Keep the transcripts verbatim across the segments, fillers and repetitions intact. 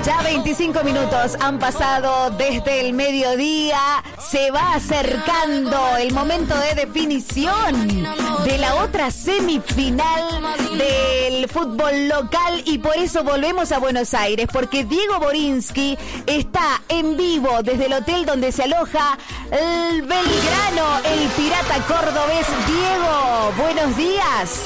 Ya veinticinco minutos han pasado desde el mediodía. Se va acercando el momento de definición de la otra semifinal del fútbol local y por eso volvemos a Buenos Aires, porque Diego Borinsky está en vivo desde el hotel donde se aloja el Belgrano, el pirata cordobés. Diego, buenos días.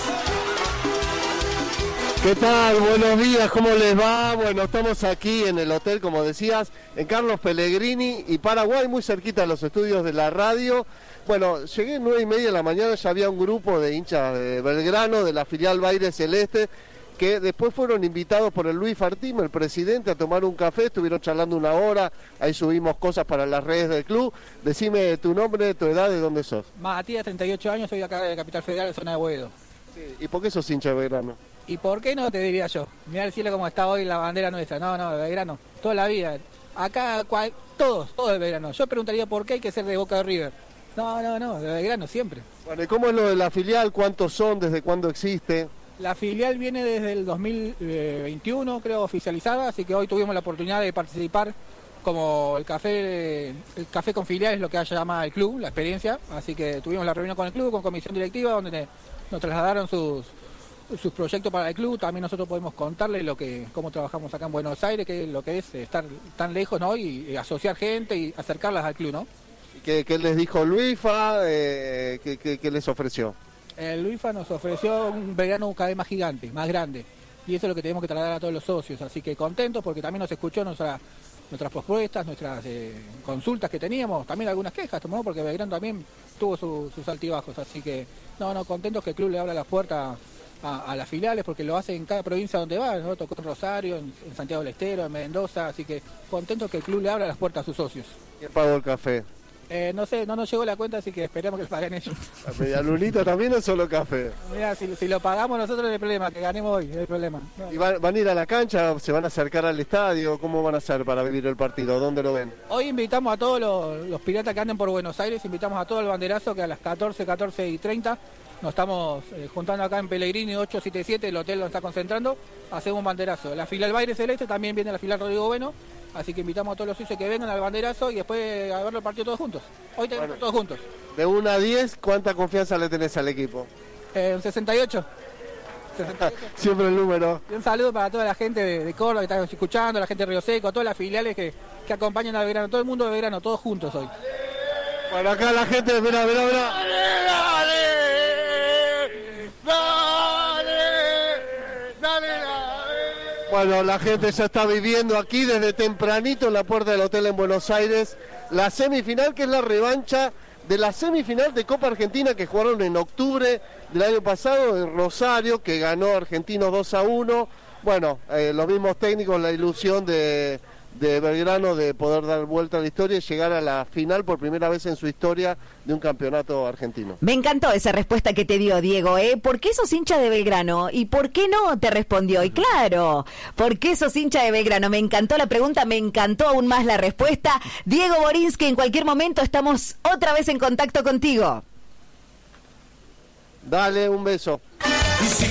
¿Qué tal? Buenos días, ¿cómo les va? Bueno, estamos aquí en el hotel, como decías, en Carlos Pellegrini y Paraguay, muy cerquita de los estudios de la radio. Bueno, llegué nueve y media de la mañana, ya había un grupo de hinchas de Belgrano, de la filial Baire Celeste, que después fueron invitados por el Luis Fartime, el presidente, a tomar un café, estuvieron charlando una hora, ahí subimos cosas para las redes del club. Decime tu nombre, tu edad, de dónde sos. Matías, treinta y ocho años, soy de acá de Capital Federal, zona de Boedo. Sí. ¿Y por qué sos hincha de Belgrano? ¿Y por qué no te diría yo? Mirá el cielo como está hoy la bandera nuestra. No, no, de Belgrano, toda la vida. Acá, cual, todos, todos de Belgrano. Yo preguntaría por qué hay que ser de Boca de River. No, no, no, de Belgrano siempre. Bueno, ¿y cómo es lo de la filial? ¿Cuántos son? ¿Desde cuándo existe? La filial viene desde el dos mil veintiuno, creo, oficializada, así que hoy tuvimos la oportunidad de participar como el café el café con filiales, lo que llama el club, la experiencia. Así que tuvimos la reunión con el club, con comisión directiva, donde nos trasladaron sus... sus proyectos para el club. También nosotros podemos contarles lo que cómo trabajamos acá en Buenos Aires, que es lo que es estar tan lejos, ¿no? Y, y asociar gente y acercarlas al club, ¿no? ¿Qué, qué les dijo Luifa? Eh, ¿qué, qué, ¿Qué les ofreció? El Luifa nos ofreció un Belgrano cada vez más gigante, más grande, y eso es lo que tenemos que trasladar a todos los socios, así que contentos porque también nos escuchó nuestra, nuestras propuestas, nuestras eh, consultas que teníamos, también algunas quejas, ¿no? Porque Belgrano también tuvo su, sus altibajos, así que no, no, contentos que el club le abra las puertas A, a las filiales, porque lo hace en cada provincia donde va, ¿no? Tocó en Rosario, en, en Santiago del Estero, en Mendoza, así que contento que el club le abra las puertas a sus socios. ¿Quién pagó el café? Eh, no sé, no nos llegó la cuenta, así que esperemos que lo paguen ellos. ¿La media lunita también o solo café? Mira, si, si lo pagamos nosotros no hay problema, que ganemos hoy, no hay problema. No. ¿Y van, van a ir a la cancha? ¿Se van a acercar al estadio? ¿Cómo van a hacer para vivir el partido? ¿Dónde lo ven? Hoy invitamos a todos los, los piratas que anden por Buenos Aires, invitamos a todo el banderazo que a las catorce, catorce y treinta nos estamos eh, juntando acá en Pellegrini ocho siete siete, el hotel donde está concentrando, hacemos un banderazo. La filial Baire Celeste también viene la filial Rodrigo Bueno, así que invitamos a todos los socios que vengan al banderazo y después a ver el partido todos juntos. Hoy tenemos bueno, todos juntos. De uno a diez, ¿cuánta confianza le tenés al equipo? Eh, un sesenta y ocho. sesenta y ocho. Siempre el número. Y un saludo para toda la gente de, de Córdoba que está escuchando, la gente de Río Seco, todas las filiales que, que acompañan a Belgrano, todo el mundo de Belgrano, todos juntos hoy. Bueno, acá la gente, mira, mira, mira. Bueno, la gente ya está viviendo aquí desde tempranito en la puerta del hotel en Buenos Aires la semifinal, que es la revancha de la semifinal de Copa Argentina que jugaron en octubre del año pasado en Rosario, que ganó Argentinos dos a uno. Bueno, eh, los mismos técnicos, la ilusión de, de Belgrano de poder dar vuelta a la historia y llegar a la final por primera vez en su historia de un campeonato argentino. Me encantó esa respuesta que te dio Diego, ¿eh? ¿Por qué sos hincha de Belgrano? ¿Y por qué no? Te respondió. Y claro, ¿por qué sos hincha de Belgrano? Me encantó la pregunta, me encantó aún más la respuesta. Diego Borinsky, en cualquier momento estamos otra vez en contacto contigo. Dale, un beso.